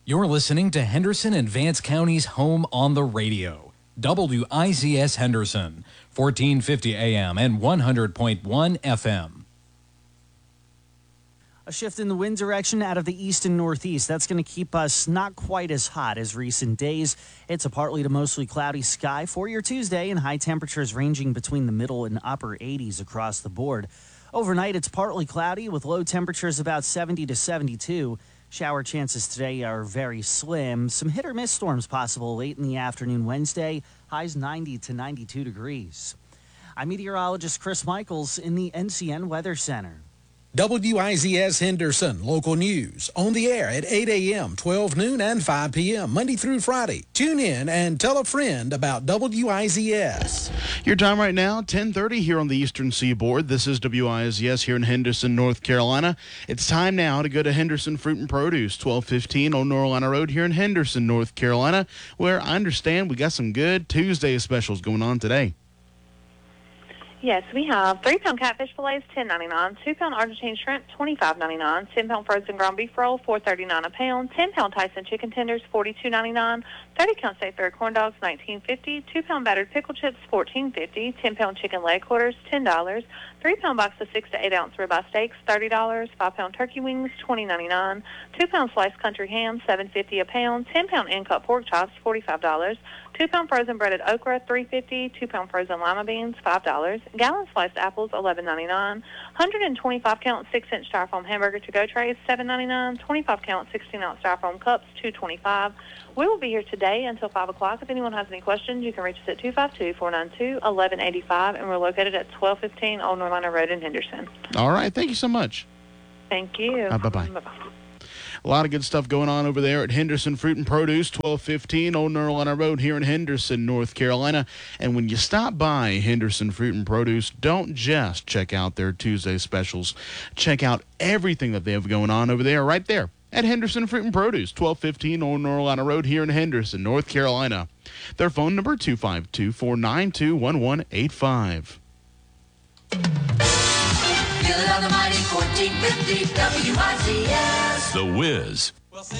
You're listening to Henderson and Vance County's home on the radio. WIZS Henderson, 1450 AM and 100.1 FM. A shift in the wind direction out of the east and northeast. That's going to keep us not quite as hot as recent days. It's a partly to mostly cloudy sky for your Tuesday, and high temperatures ranging between the middle and upper 80s across the board. Overnight, it's partly cloudy with low temperatures about 70 to 72. Shower chances today are very slim. Some hit or miss storms possible late in the afternoon Wednesday. Highs 90 to 92 degrees. I'm meteorologist Chris Michaels in the NCN Weather Center. WIZS Henderson, local news, on the air at 8 a.m., 12 noon, and 5 p.m., Monday through Friday. Tune in and tell a friend about WIZS. Your time right now, 10:30 here on the Eastern Seaboard. This is WIZS here in Henderson, North Carolina. It's time now to go to Henderson Fruit and Produce, 1215 Old North Carolina Road here in Henderson, North Carolina, where I understand we got some good Tuesday specials going on today. Yes, we have 3-pound catfish fillets, $10.99, 2-pound Argentine shrimp, $25.99, 10-pound frozen ground beef roll, $4.39 a pound, 10-pound Tyson chicken tenders, $42.99, 30-count state fair corn dogs, $19.50, 2-pound battered pickle chips, $14.50, 10-pound chicken leg quarters, $10, 3-pound box of 6 to 8 ounce ribeye steaks, $30, 5-pound turkey wings, $20.99, 2-pound sliced country ham, $7.50 a pound, 10-pound in-cut pork chops, $45, 2-pound frozen breaded okra, $3.50, 2-pound frozen lima beans, $5, gallon sliced apples, $11.99, 125-count 6-inch styrofoam hamburger to-go trays, $7.99, 25-count 16-ounce styrofoam cups, $2.25. We will be here today until 5 o'clock. If anyone has any questions, you can reach us at 252-492-1185, and we're located at 1215 Old North Carolina Road in Henderson. All right. Thank you so much. Thank you. Bye-bye. Bye-bye. A lot of good stuff going on over there at Henderson Fruit and Produce, 1215 Old North Carolina Road here in Henderson, North Carolina. And when you stop by Henderson Fruit and Produce, don't just check out their Tuesday specials. Check out everything that they have going on over there right there at Henderson Fruit and Produce, 1215 Old North Carolina Road here in Henderson, North Carolina. Their phone number, 252-492-1185. Feel it on the mighty 1450 WIZS. The Wiz.